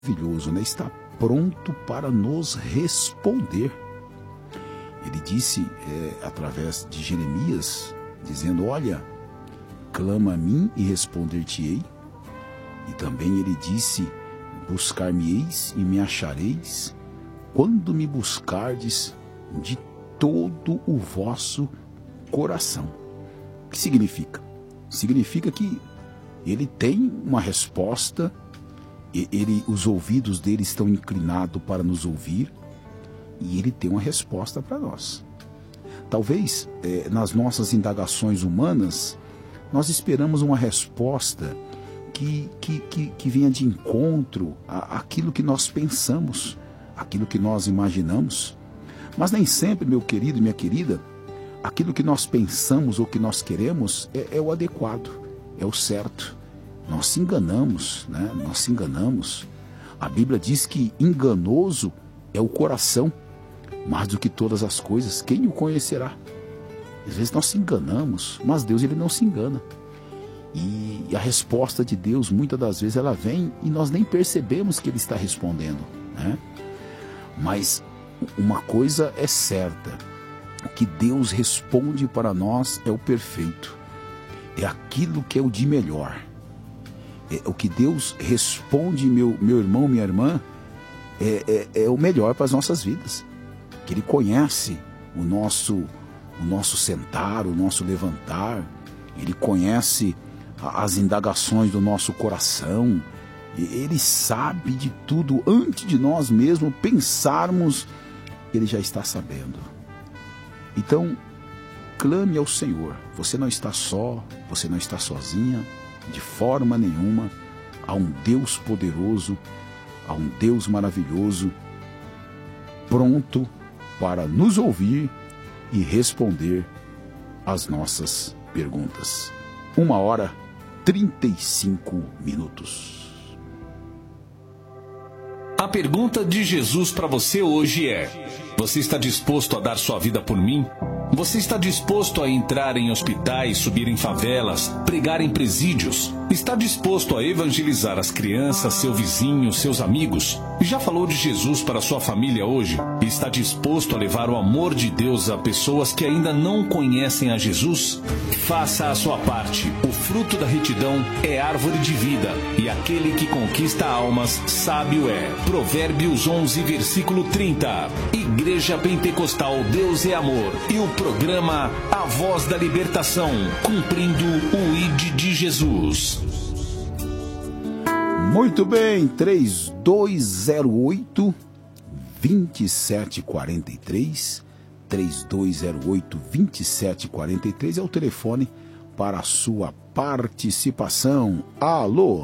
maravilhoso, né? Está pronto para nos responder. Ele disse, através de Jeremias, dizendo: olha, clama a mim e responder-te-ei. E também ele disse: buscar-me-eis e me achareis, quando me buscardes de todo o vosso coração. O que significa? Significa que ele tem uma resposta, os ouvidos dele estão inclinados para nos ouvir, e ele tem uma resposta para nós. Talvez, nas nossas indagações humanas, nós esperamos uma resposta que venha de encontro àquilo que nós pensamos, aquilo que nós imaginamos. Mas nem sempre, meu querido e minha querida, aquilo que nós pensamos ou que nós queremos é o adequado, é o certo. Nós se enganamos, né? Nós se enganamos. A Bíblia diz que enganoso é o coração, mais do que todas as coisas, quem o conhecerá? Às vezes nós se enganamos, mas Deus, ele não se engana. E a resposta de Deus, muitas das vezes, ela vem e nós nem percebemos que ele está respondendo, né? Mas uma coisa é certa: o que Deus responde para nós é o perfeito, é aquilo que é o de melhor. O que Deus responde, meu irmão, minha irmã, é o melhor para as nossas vidas. Que Ele conhece o nosso sentar, o nosso levantar. Ele conhece as indagações do nosso coração. Ele sabe de tudo. Antes de nós mesmos pensarmos, Ele já está sabendo. Então, clame ao Senhor. Você não está só, você não está sozinha, de forma nenhuma. Há um Deus poderoso, há um Deus maravilhoso, pronto para nos ouvir e responder às nossas perguntas. 1h35. A pergunta de Jesus para você hoje é: você está disposto a dar sua vida por mim? Você está disposto a entrar em hospitais, subir em favelas, pregar em presídios? Está disposto a evangelizar as crianças, seu vizinho, seus amigos? Já falou de Jesus para sua família hoje? Está disposto a levar o amor de Deus a pessoas que ainda não conhecem a Jesus? Faça a sua parte. O fruto da retidão é árvore de vida, e aquele que conquista almas, sábio é. Provérbios 11, versículo 30. Igreja Pentecostal Deus é Amor e o programa A Voz da Libertação, cumprindo o ID de Jesus. Muito bem, 3208-2743, 3208-2743 é o telefone para a sua participação. Alô?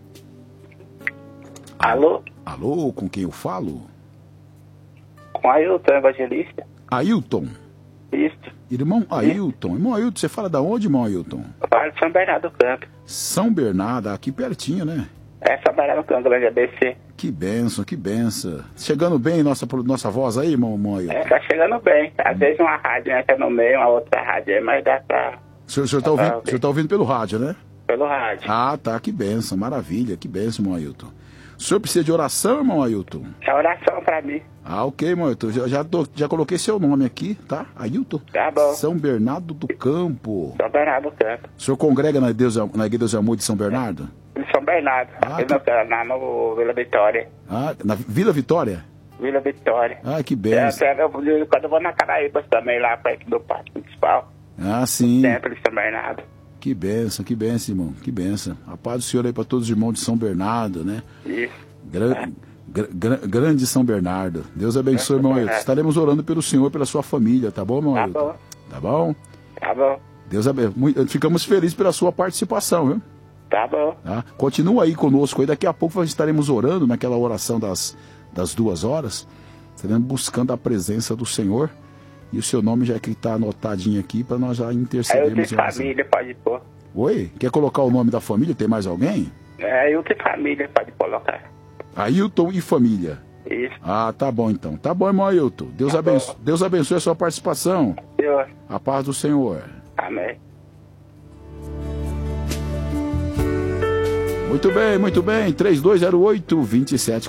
Alô? Alô, com quem eu falo? Com Ailton, evangelista. Ailton? Isso. Irmão Ailton. Irmão Ailton, você fala da onde, irmão Ailton? Eu falo de São Bernardo do Campo. São Bernardo, aqui pertinho, né? São Bernardo do Campo, grande ABC. Que benção, que benção. Chegando bem nossa voz aí, irmão Ailton? Tá chegando bem. Às vezes uma rádio entra no meio, uma outra rádio aí, mas dá pra... O senhor tá ouvindo pelo rádio, né? Pelo rádio. Ah, tá, que benção, maravilha, que benção, irmão Ailton. O senhor precisa de oração, irmão Ailton? É oração pra mim. Ah, ok, irmão Ailton. Já coloquei seu nome aqui, tá? Ailton. Tá bom. São Bernardo do Campo. São Bernardo do Campo. O senhor congrega na Igreja Deus e Amor de São Bernardo? Em São Bernardo. No Vila Vitória. Ah, na Vila Vitória? Vila Vitória. Ah, que benção. Quando eu vou na Caraíba também, lá perto do Parque Municipal. Ah, sim. Sempre em São Bernardo. Que benção, irmão, que benção. A paz do Senhor aí para todos os irmãos de São Bernardo, né? Isso. Grande São Bernardo. Deus abençoe, irmão Ailton. Estaremos orando pelo Senhor, pela sua família, tá bom, irmão Ailton? Tá bom. Tá bom? Tá bom. Deus abençoe. Ficamos felizes pela sua participação, viu? Tá bom. Tá? Continua aí conosco aí. Daqui a pouco nós estaremos orando naquela oração das 2 horas. Estaremos buscando a presença do Senhor. E o seu nome já é que está anotadinho aqui para nós já intercedermos. Ailton e família, pode pôr. Oi? Quer colocar o nome da família? Tem mais alguém? Ailton e família, pode colocar. Ailton e família. Isso. Ah, tá bom então. Tá bom, irmão Ailton. Deus abençoe a sua participação. Deus. A paz do Senhor. Amém. Muito bem, 3208-27